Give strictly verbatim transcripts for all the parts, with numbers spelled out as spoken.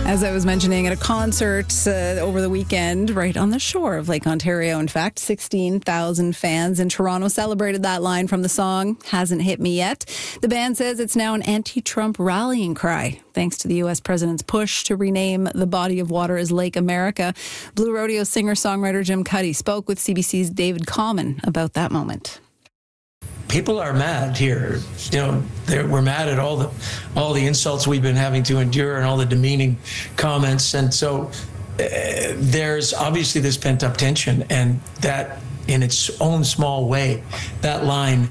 As I was mentioning, at a concert uh, over the weekend, right on the shore of Lake Ontario, in fact, sixteen thousand fans in Toronto celebrated that line from the song, Hasn't Hit Me Yet. The band says it's now an anti-Trump rallying cry, thanks to the U S president's push to rename the body of water as Lake America. Blue Rodeo singer-songwriter Jim Cuddy spoke with C B C's David Common about that moment. People are mad here. You know, we're mad at all the all the insults we've been having to endure and all the demeaning comments. And so uh, there's obviously this pent-up tension, and that in its own small way, that line,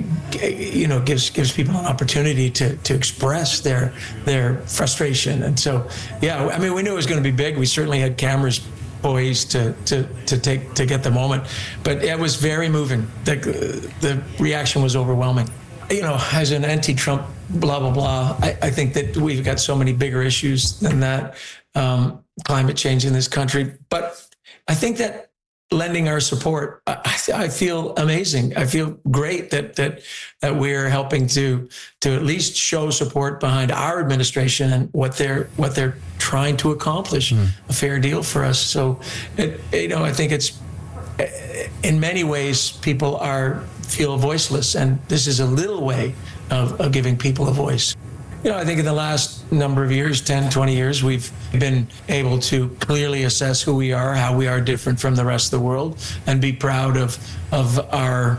you know, gives gives people an opportunity to to express their their frustration. And so, yeah, I mean, we knew it was going to be big. We certainly had cameras poised to, to, to take to get the moment, but it was very moving. The, the reaction was overwhelming. You know, as an anti-Trump blah blah blah, I, I think that we've got so many bigger issues than that. Um, climate change in this country, but I think that lending our support, I, I feel amazing. I feel great that that that we're helping to to at least show support behind our administration and what they're what they're trying to accomplish, mm. a fair deal for us. So, it, you know, I think it's in many ways people are feel voiceless, and this is a little way of, of giving people a voice. You know, I think in the last number of years, ten, twenty years, we've been able to clearly assess who we are, how we are different from the rest of the world, and be proud of of our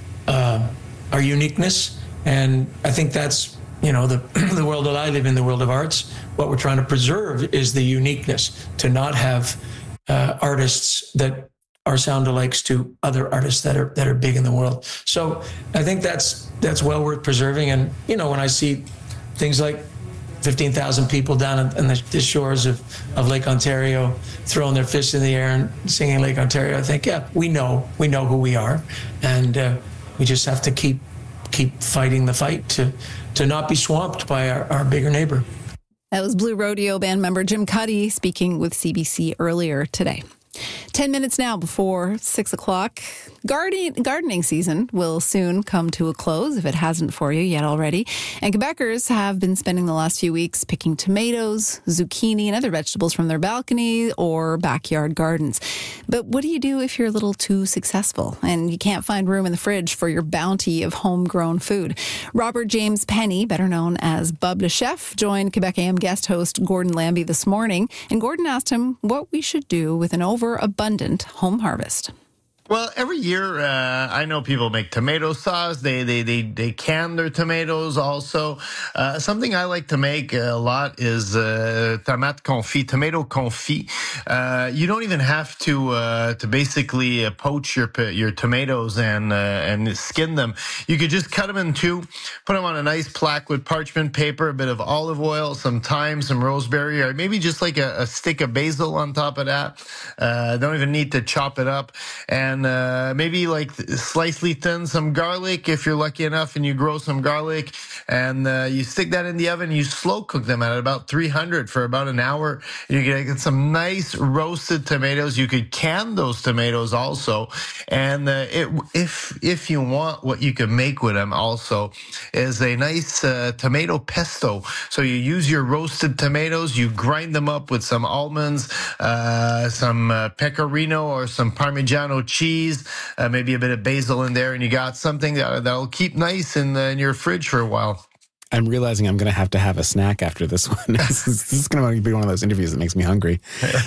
uh, our uniqueness. And I think that's, you know, the the world that I live in, the world of arts. What we're trying to preserve is the uniqueness, to not have uh, artists that are sound-alikes to other artists that are that are big in the world. So I think that's that's well worth preserving. And, you know, when I see things like fifteen thousand people down on the, the shores of, of Lake Ontario throwing their fists in the air and singing Lake Ontario, I think, yeah, we know, we know who we are. And uh, we just have to keep keep fighting the fight to, to not be swamped by our, our bigger neighbor. That was Blue Rodeo band member Jim Cuddy speaking with C B C earlier today. Ten minutes now before six o'clock. Gardening, gardening season will soon come to a close, if it hasn't for you yet already. And Quebecers have been spending the last few weeks picking tomatoes, zucchini, and other vegetables from their balcony or backyard gardens. But what do you do if you're a little too successful and you can't find room in the fridge for your bounty of homegrown food? Robert James Penny, better known as Bub le Chef, joined Quebec A M guest host Gordon Lambie this morning. And Gordon asked him what we should do with an overabundant home harvest. Well, every year, uh, I know people make tomato sauce. They they they they can their tomatoes also. Uh, something I like to make a lot is uh, tomate confit, tomato confit. Uh, you don't even have to uh, to basically uh, poach your your tomatoes and uh, and skin them. You could just cut them in two, put them on a nice plaque with parchment paper, a bit of olive oil, some thyme, some rosemary, or maybe just like a, a stick of basil on top of that. Uh, don't even need to chop it up. And And uh, maybe like slightly thin some garlic if you're lucky enough and you grow some garlic, and uh, you stick that in the oven. You slow cook them at about three hundred for about an hour. You get some nice roasted tomatoes. You could can those tomatoes also, and uh, it, if if you want, what you can make with them also is a nice uh, tomato pesto. So you use your roasted tomatoes, you grind them up with some almonds, uh, some uh, pecorino or some Parmigiano cheese. Uh, maybe a bit of basil in there, and you got something that, that'll keep nice in, uh, in your fridge for a while. I'm realizing I'm going to have to have a snack after this one. this is, this is going to be one of those interviews that makes me hungry.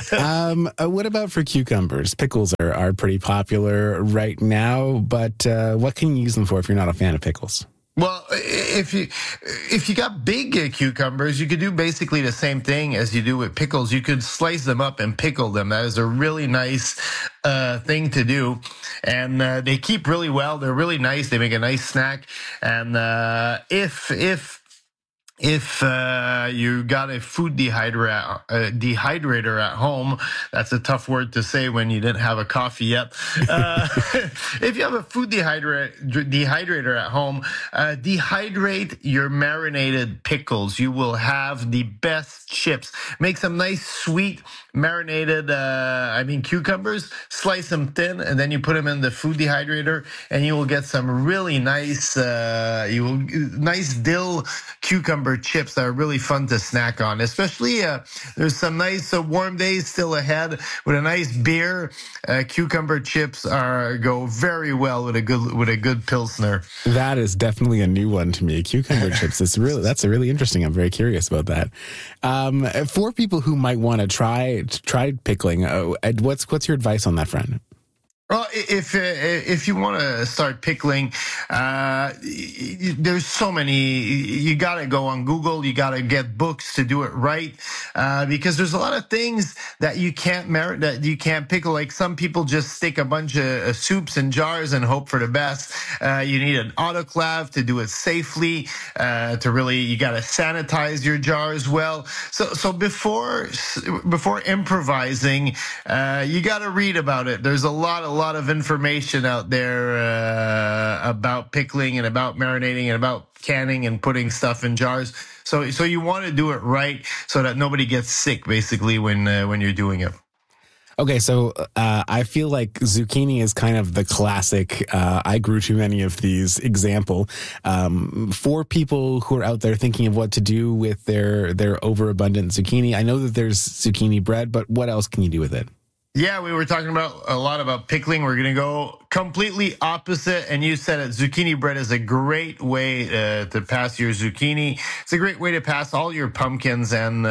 um, uh, what about for cucumbers? Pickles are, are pretty popular right now, but uh, what can you use them for if you're not a fan of pickles? Well, if you if you got big uh, cucumbers, you could do basically the same thing as you do with pickles. You could slice them up and pickle them. That is a really nice uh, thing to do. And uh, they keep really well. They're really nice. They make a nice snack. And uh, if if If uh, you got a food dehydrator, uh, dehydrator at home, that's a tough word to say when you didn't have a coffee yet. Uh, if you have a food dehydrator, dehydrator at home, uh, dehydrate your marinated pickles. You will have the best chips. Make some nice sweet marinated, uh, I mean, cucumbers, slice them thin, and then you put them in the food dehydrator, and you will get some really nice, uh, you will nice dill cucumber cucumber chips that are really fun to snack on. Especially, uh, there's some nice uh, warm days still ahead with a nice beer. Uh, cucumber chips are go very well with a good with a good pilsner. That is definitely a new one to me. Cucumber chips. It's really that's really interesting. I'm very curious about that. Um, for people who might want to try try pickling, uh, Ed, what's what's your advice on that front? Well, if if you want to start pickling, uh, there's so many. You got to go on Google. You got to get books to do it right, uh, because there's a lot of things that you can't merit that you can't pickle. Like some people just stick a bunch of uh, soups in jars and hope for the best. Uh, you need an autoclave to do it safely. Uh, to really, you got to sanitize your jars well. So so before before improvising, uh, you got to read about it. There's a lot of lot of information out there uh, about pickling and about marinating and about canning and putting stuff in jars. So, so you want to do it right so that nobody gets sick, basically, when uh, when you're doing it. Okay, so uh, I feel like zucchini is kind of the classic, uh, I grew too many of these example. Um, for people who are out there thinking of what to do with their, their overabundant zucchini, I know that there's zucchini bread, but what else can you do with it? Yeah, we were talking about a lot about pickling. We're going to go completely opposite. And you said it, zucchini bread is a great way uh, to pass your zucchini. It's a great way to pass all your pumpkins and, uh,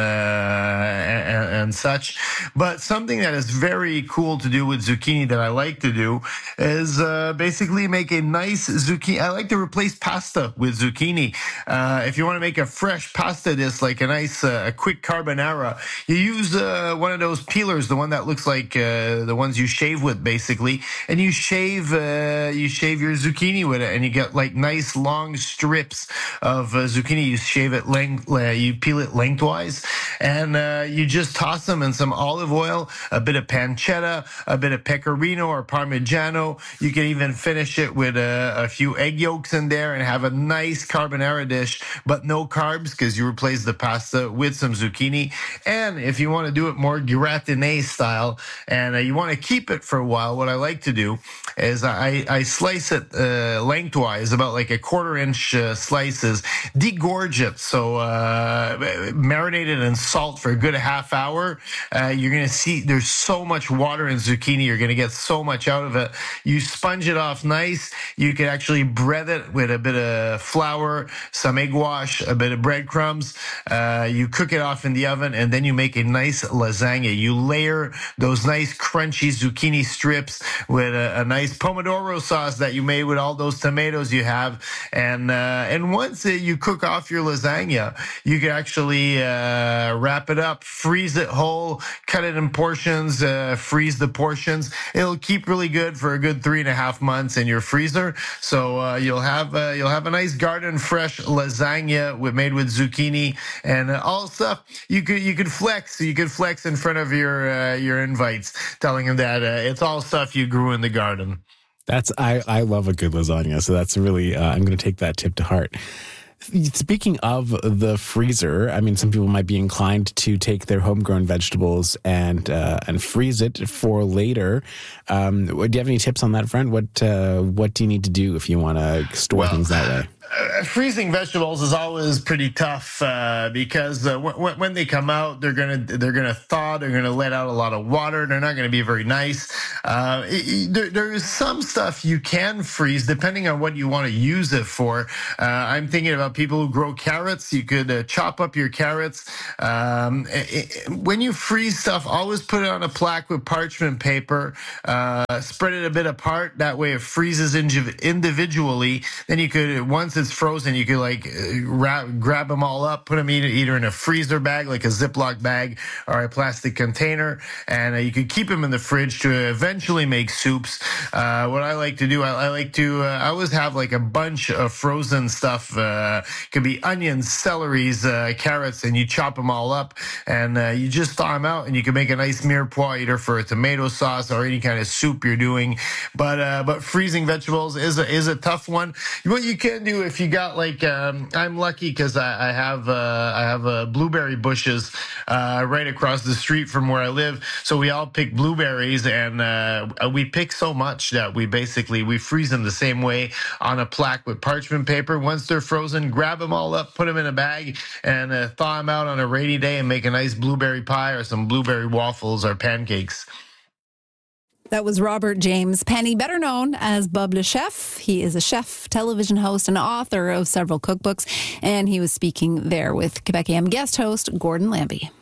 and and such. But something that is very cool to do with zucchini that I like to do is uh, basically make a nice zucchini. I like to replace pasta with zucchini. Uh, if you want to make a fresh pasta dish, like a nice, uh, a quick carbonara, you use uh, one of those peelers, the one that looks like uh, the ones you shave with, basically, and you shave uh, you shave your zucchini with it, and you get like nice long strips of uh, zucchini. You shave it length, uh, you peel it lengthwise, and uh, you just toss them in some olive oil, a bit of pancetta, a bit of pecorino or parmigiano. You can even finish it with a, a few egg yolks in there and have a nice carbonara dish, but no carbs because you replace the pasta with some zucchini. And if you want to do it more gratiné style, and uh, you want to keep it for a while, what I like to do is I, I slice it uh, lengthwise, about like a quarter inch uh, slices, degorge it, so uh, marinate it in salt for a good half hour. Uh, you're going to see there's so much water in zucchini, you're going to get so much out of it. You sponge it off nice. You can actually bread it with a bit of flour, some egg wash, a bit of breadcrumbs. Uh, you cook it off in the oven, and then you make a nice lasagna. You layer those nice crunchy zucchini strips with a, a nice pomodoro sauce that you made with all those tomatoes you have, and uh, and once uh, you cook off your lasagna, you can actually uh, wrap it up, freeze it whole, cut it in portions, uh, freeze the portions. It'll keep really good for a good three and a half months in your freezer. So uh, you'll have uh, you'll have a nice garden fresh lasagna with made with zucchini and uh, all stuff. You could you could flex you could flex in front of your uh, your invites, telling them that uh, it's all stuff you grew in the garden. That's I, I love a good lasagna, so that's really uh, I'm going to take that tip to heart. Speaking of the freezer, I mean, some people might be inclined to take their homegrown vegetables and uh, and freeze it for later. Um, do you have any tips on that front? What uh, what do you need to do if you want to store well, things that way? Uh, freezing vegetables is always pretty tough uh, because uh, w- when they come out, they're gonna they're gonna thaw. They're gonna let out a lot of water. They're not gonna be very nice. Uh, it, there, there is some stuff you can freeze depending on what you want to use it for. Uh, I'm thinking about people who grow carrots. You could uh, chop up your carrots. Um, it, it, when you freeze stuff, always put it on a plaque with parchment paper. Uh, spread it a bit apart. That way, it freezes individually. Then you could once it's frozen, you could like wrap, grab them all up, put them either, either in a freezer bag, like a Ziploc bag, or a plastic container, and uh, you could keep them in the fridge to eventually make soups. Uh, what I like to do, I, I like to, uh, I always have like a bunch of frozen stuff. Uh, could be onions, celeries, uh, carrots, and you chop them all up, and uh, you just thaw them out, and you can make a nice mirepoix either for a tomato sauce or any kind of soup you're doing. But uh, but freezing vegetables is a, is a tough one. What you can do if if you got like, um, I'm lucky because I, I have uh, I have uh, blueberry bushes uh, right across the street from where I live. So we all pick blueberries, and uh, we pick so much that we basically we freeze them the same way on a plaque with parchment paper. Once they're frozen, grab them all up, put them in a bag, and uh, thaw them out on a rainy day, and make a nice blueberry pie or some blueberry waffles or pancakes. That was Robert James Penny, better known as Bub Le Chef. He is a chef, television host, and author of several cookbooks, and he was speaking there with Quebec A M guest host Gordon Lambie.